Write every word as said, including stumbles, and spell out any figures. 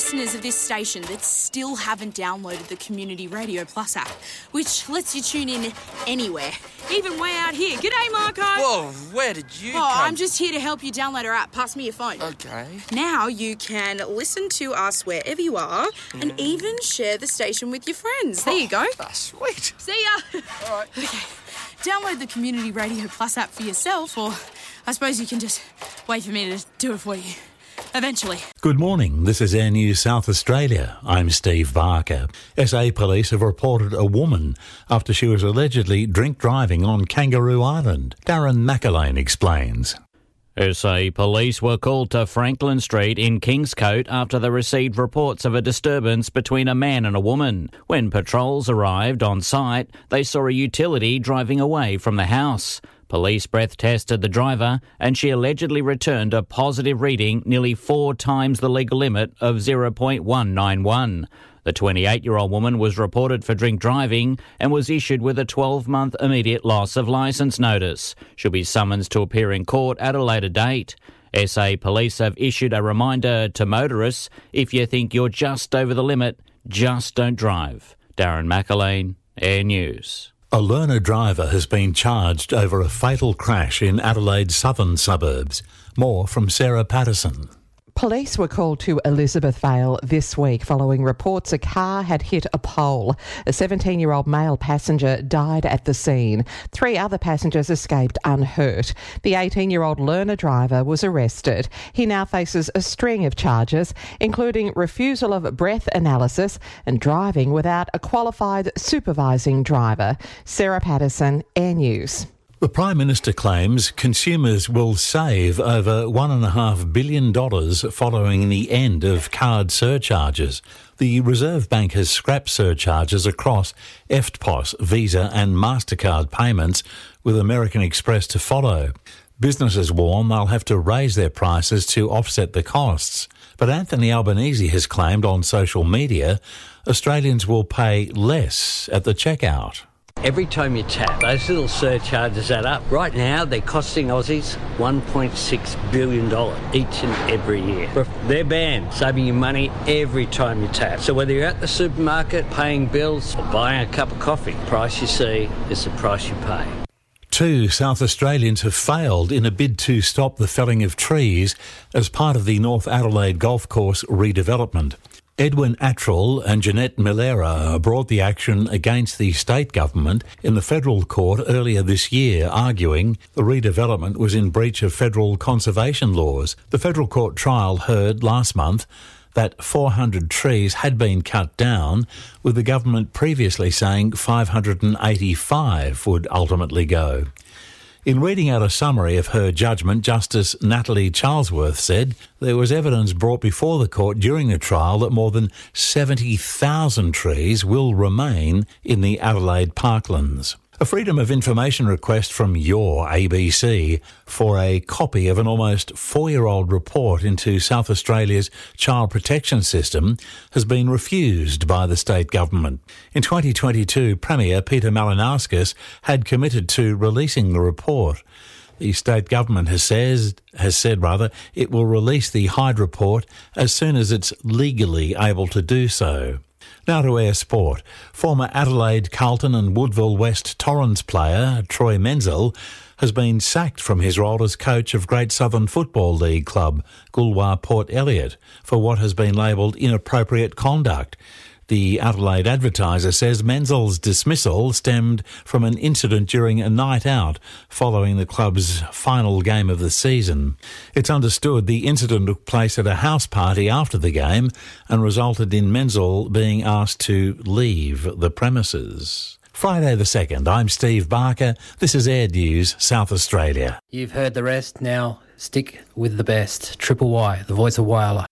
listeners of this station that still haven't downloaded the Community Radio Plus app, which lets you tune in anywhere, even way out here. G'day, Marco. Whoa, where did you Oh, come? I'm just here to help you download our app. Pass me your phone. Okay. Now you can listen to us wherever you are mm. and even share the station with your friends. There you go. Ah, sweet. See ya. All right. Okay. Download the Community Radio Plus app for yourself, or I suppose you can just wait for me to do it for you. Eventually. Good morning. This is Air News South Australia. I'm Steve Barker. S A police have reported a woman after she was allegedly drink driving on Kangaroo Island. Darren McAlane explains. S A police were called to Franklin Street in Kingscote after they received reports of a disturbance between a man and a woman. When patrols arrived on site, they saw a utility driving away from the house. Police breath tested the driver and she allegedly returned a positive reading nearly four times the legal limit of zero point one nine one. The twenty-eight-year-old woman was reported for drink driving and was issued with a twelve-month immediate loss of licence notice. She'll be summoned to appear in court at a later date. S A police have issued a reminder to motorists, if you think you're just over the limit, just don't drive. Darren McAlane, Air News. A learner driver has been charged over a fatal crash in Adelaide's southern suburbs. More from Sarah Patterson. Police were called to Elizabeth Vale this week following reports a car had hit a pole. A seventeen-year-old male passenger died at the scene. Three other passengers escaped unhurt. The eighteen-year-old learner driver was arrested. He now faces a string of charges, including refusal of breath analysis and driving without a qualified supervising driver. Sarah Patterson, Air News. The Prime Minister claims consumers will save over one point five billion dollars following the end of card surcharges. The Reserve Bank has scrapped surcharges across E F T P O S, Visa and MasterCard payments, with American Express to follow. Businesses warn they'll have to raise their prices to offset the costs. But Anthony Albanese has claimed on social media Australians will pay less at the checkout. Every time you tap, those little surcharges add up. Right now, they're costing Aussies one point six billion dollars each and every year. They're banned, saving you money every time you tap. So whether you're at the supermarket, paying bills, or buying a cup of coffee, the price you see is the price you pay. Two South Australians have failed in a bid to stop the felling of trees as part of the North Adelaide Golf Course redevelopment. Edwin Attrell and Jeanette Milera brought the action against the state government in the federal court earlier this year, arguing the redevelopment was in breach of federal conservation laws. The federal court trial heard last month that four hundred trees had been cut down, with the government previously saying five hundred eighty-five would ultimately go. In reading out a summary of her judgment, Justice Natalie Charlesworth said there was evidence brought before the court during the trial that more than seventy thousand trees will remain in the Adelaide parklands. A Freedom of Information request from your A B C for a copy of an almost four-year-old report into South Australia's child protection system has been refused by the state government. In twenty twenty-two, Premier Peter Malinauskas had committed to releasing the report. The state government has says, has said rather it will release the Hyde report as soon as it's legally able to do so. Now to Air Sport. Former Adelaide, Carlton and Woodville West Torrens player Troy Menzel has been sacked from his role as coach of Great Southern Football League club Goolwa Port Elliot for what has been labelled inappropriate conduct. The Adelaide Advertiser says Menzel's dismissal stemmed from an incident during a night out following the club's final game of the season. It's understood the incident took place at a house party after the game and resulted in Menzel being asked to leave the premises. Friday the second, I'm Steve Barker. This is Air News South Australia. You've heard the rest, now stick with the best. Triple Y, the voice of Whyalla.